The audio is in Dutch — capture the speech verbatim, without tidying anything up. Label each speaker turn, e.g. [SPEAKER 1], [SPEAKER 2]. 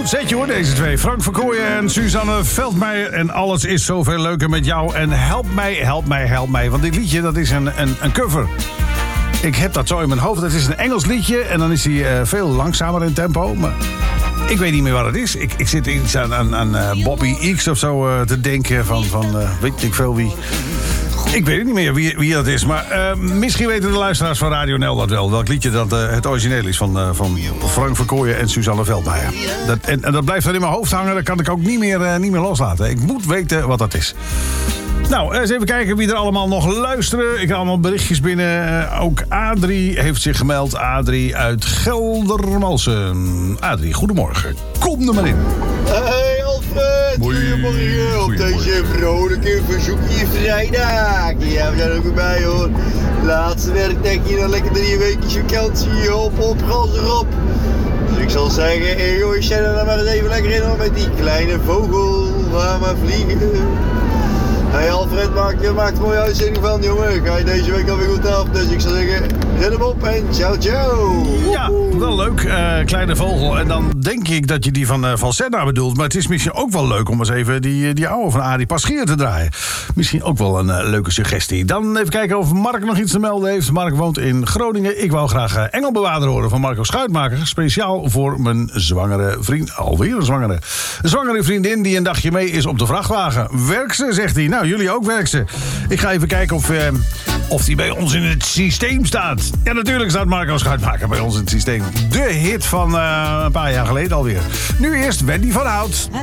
[SPEAKER 1] Goed setje hoor, deze twee. Frank Verkooyen en Suzanne Veldmeijer. En alles is zoveel leuker met jou. En help mij, help mij, help mij. Want dit liedje, dat is een, een, een cover. Ik heb dat zo in mijn hoofd. Het is een Engels liedje. En dan is hij uh, veel langzamer in tempo. Maar ik weet niet meer wat het is. Ik, ik zit iets aan, aan, aan uh, Bobby X of zo uh, te denken. Van, van uh, weet ik veel wie. Ik weet het niet meer wie, wie dat is. Maar uh, misschien weten de luisteraars van Radio Nel dat wel. Welk liedje dat uh, het origineel is van, uh, van Frank Verkooyen en Suzanne Veldmeijer. Dat, en, en dat blijft dan in mijn hoofd hangen. Dat kan ik ook niet meer, uh, niet meer loslaten. Ik moet weten wat dat is. Nou, eens even kijken wie er allemaal nog luisteren. Ik heb allemaal berichtjes binnen. Uh, ook Adrie heeft zich gemeld. Adrie uit Geldermalsen. Adrie, goedemorgen. Kom er maar in.
[SPEAKER 2] Hey Alfred, goedemorgen op deze vrolijke verzoekje vrijdag. Ja, we zijn er ook bij hoor. Laatste werkdekje, dan lekker drie weekjes vakantie. Hop, op, gas erop. Dus ik zal zeggen, hey jongens, zet er dan maar eens even lekker in hoor, met die kleine vogel. Ga maar vliegen. Hey Alfred, maak, maak er een mooie uitzending van, jongen. Ga je deze week alweer goed af. Dus ik zou zeggen, zet hem op en ciao, ciao.
[SPEAKER 1] Ja, wel leuk. Uh, kleine vogel. En dan denk ik dat je die van, uh, van Senna bedoelt. Maar het is misschien ook wel leuk om eens even die, die oude van Arie Paschier te draaien. Misschien ook wel een uh, leuke suggestie. Dan even kijken of Mark nog iets te melden heeft. Mark woont in Groningen. Ik wou graag uh, Engelbewaarder horen van Marco Schuitmaker. Speciaal voor mijn zwangere vriend. Alweer een zwangere. Een zwangere vriendin die een dagje mee is op de vrachtwagen. Werk ze, zegt hij. Nou, jullie ook werk ze. Ik ga even kijken of, uh, of die bij ons in het systeem staat. Ja, natuurlijk staat Marco Schuitmaker bij ons in het systeem. De hit van uh, een paar jaar geleden alweer. Nu eerst Wendy van Hout.
[SPEAKER 3] Het